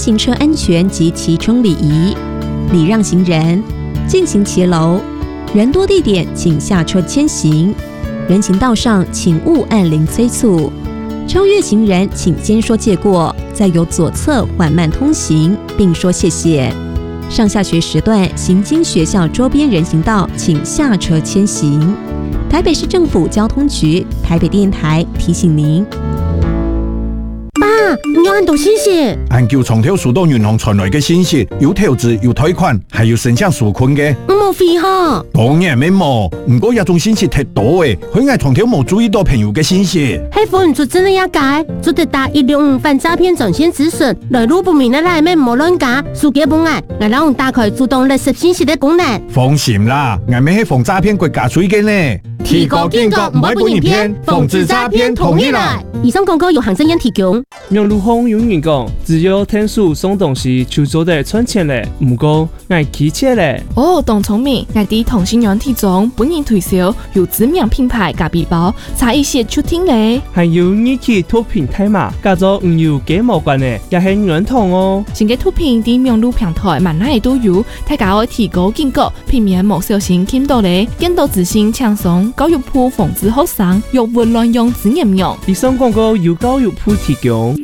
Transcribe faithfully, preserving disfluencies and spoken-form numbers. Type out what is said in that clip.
行车安全及骑乘礼仪，礼让行人，进行骑楼，人多地点请下车牵行，人行道上请勿按铃催促，超越行人请先说借过，再由左侧缓慢通行，并说谢谢。上下学时段行经学校周边人行道，请下车牵行。台北市政府交通局、台北电台提醒您。 爸，你要按到信息？ 按叫长条数到銀行傳來嘅信息，有條字、有退款，還有申請紓困嘅。 我冇飛哈。 當然免冇，不過一種信息太多誒，佢嗌長條冇注意到朋友嘅信息。 係份做真係一解，做得打一六五反詐騙專線諮詢，來路不明嘅內面冇亂假，數據本案，我讓打開主動垃圾信息嘅功能。 放心啦，我咪係防詐騙國家水嘅呢。 提高警覺，唔會被影騙，防止詐騙同起來。以上廣告由行政院提供。 讓路況有人講，只有天數送東西就做得賺錢咧，唔過愛騎車咧。 哦，董聰明，我哋同心圓體中本人推銷有知名品牌咖啡包，差一些出聽咧。 還有日期托平台嘛，加咗唔有幾毛關咧，也係軟糖哦。 新嘅托平啲網絡平台萬哪都有，大家可以提高警覺，避免冇小心傾到咧，見到自信輕鬆，教育部防止學生用混亂用字眼用。 以上廣告由教育部提供。